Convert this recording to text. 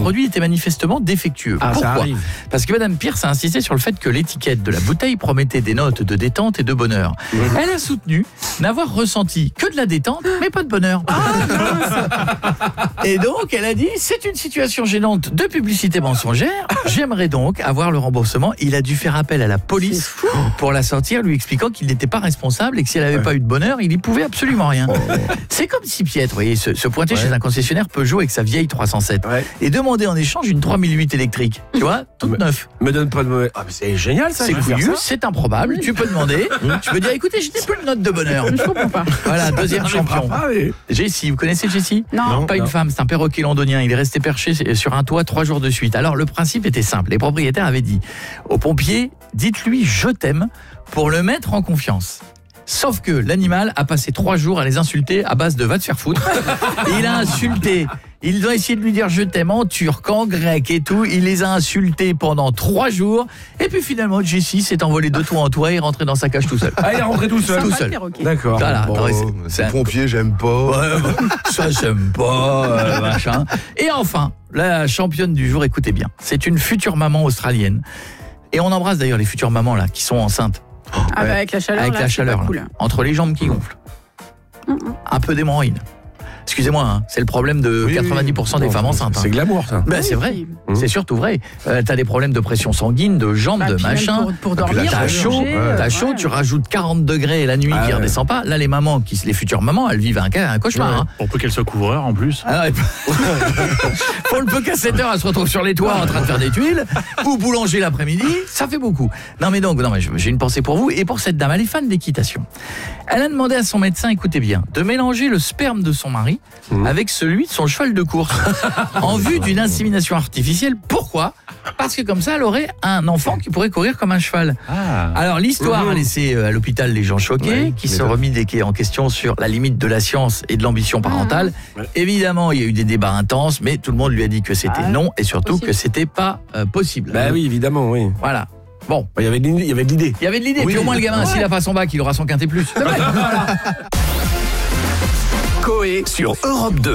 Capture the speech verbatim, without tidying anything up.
produit était manifestement défectueux. Ah, ça Pourquoi ? arrive. Parce que Madame Pierce a insisté sur le fait que l'étiquette de la bouteille promettait des notes de détente et de bonheur. Mmh. Elle a soutenu n'avoir ressenti que de la détente, mais pas de bonheur. Ah, et donc, elle a dit, c'est une situation gênante de publicité mensongère. J'aimerais donc avoir le remboursement. Il a dû faire appel à la police pour la sortir, lui expliquant qu'il n'était pas responsable et que si elle n'avait ouais. pas eu de bonheur, il n'y pouvait absolument rien. Oh. C'est comme si Pietre, vous voyez, se, se pointait ouais. chez un concessionnaire Peugeot avec sa vieille trois cent sept ouais. et demandait en échange une trois mille huit électrique. Tu vois, toute me, neuve. Me donne pas de mauvais. Ah, mais c'est génial ça. C'est couillu, c'est improbable. Tu peux demander. Tu peux dire, écoutez, j'ai plus de note de bonheur. Je comprends pas. Voilà, deuxième champion. Ah, oui. Jessie, vous connaissez Jessie ? Non. non. Pas non. une femme, c'est un perroquet londonien. Il est resté perché sur un toit trois jours de suite. Alors le principe était simple. Les propriétaires avaient dit aux pompiers, dites-lui je t'aime pour le mettre en confiance. Sauf que l'animal a passé trois jours à les insulter à base de va te faire foutre. Il a insulté. Ils ont essayé de lui dire je t'aime en turc, en grec et tout. Il les a insultés pendant trois jours. Et puis finalement, Jessie s'est envolé de toit en toit et est rentré dans sa cage tout seul. Ah, il est rentré tout seul. Tout seul. D'accord. Voilà. Bon, non, c'est, c'est pompier, j'aime pas. Ouais, ça, j'aime pas. Euh, machin. Et enfin, la championne du jour, écoutez bien. C'est une future maman australienne. Et on embrasse d'ailleurs les futures mamans là qui sont enceintes. Ah ouais. bah avec la chaleur, avec là, la chaleur, cool. là, entre les jambes qui gonflent, mmh. un peu d'hémorroïdes. Excusez-moi, hein, c'est le problème de oui, quatre-vingt-dix pour cent des non, femmes enceintes. C'est hein. glamour ça. Ben, c'est vrai, mmh. c'est surtout vrai. Euh, t'as des problèmes de pression sanguine, de jambes, bah, de machin. Pour, pour dormir, t'as chaud, ouais. t'as chaud, ouais. tu rajoutes quarante degrés la nuit ah, qui ne ouais. redescend pas. Là, les mamans, qui, les futures mamans, elles vivent un, un cauchemar. Ouais. Hein. On peut qu'elles soient couvreurs en plus. Ah, ouais. Pour le peu qu'à sept heures, elle se retrouve sur les toits en train de faire des tuiles, ou boulanger l'après-midi, ça fait beaucoup. Non mais donc, non mais j'ai une pensée pour vous et pour cette dame. Elle est fan d'équitation. Elle a demandé à son médecin, écoutez bien, de mélanger le sperme de son mari mmh. avec celui de son cheval de course en vue d'une insémination artificielle. Pourquoi ? Parce que comme ça, elle aurait un enfant qui pourrait courir comme un cheval. Ah. Alors l'histoire mmh. a laissé à l'hôpital les gens choqués, ouais, qui se sont remis des en question sur la limite de la science et de l'ambition parentale. Mmh. Ouais. Évidemment, il y a eu des débats intenses, mais tout le monde lui a dit que c'était ah, non et surtout possible. que c'était pas euh, possible. Bah oui, évidemment, oui. Voilà. Bon, il y avait de l'idée. Il y avait de l'idée. Il y avait de l'idée. Oui. Puis au moins le gamin, ouais. s'il a pas son bac, il aura son quintet plus. Coé sur Europe deux.